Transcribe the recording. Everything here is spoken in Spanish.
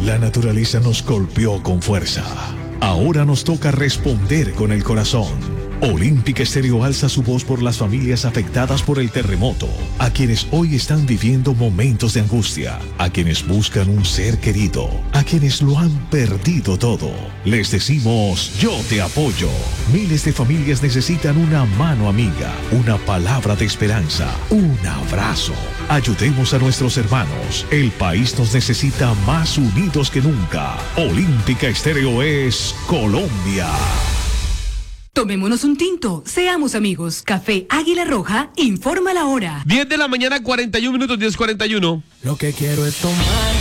La naturaleza nos golpeó con fuerza. Ahora nos toca responder con el corazón. Olímpica Estéreo alza su voz por las familias afectadas por el terremoto, a quienes hoy están viviendo momentos de angustia, a quienes buscan un ser querido, a quienes lo han perdido todo. Les decimos, yo te apoyo. Miles de familias necesitan una mano amiga, una palabra de esperanza, un abrazo. Ayudemos a nuestros hermanos. El país nos necesita más unidos que nunca. Olímpica Estéreo es Colombia. Tomémonos un tinto, seamos amigos. Café Águila Roja, informa la hora. 10 de la mañana, 41 minutos, 10:41. Lo que quiero es tomar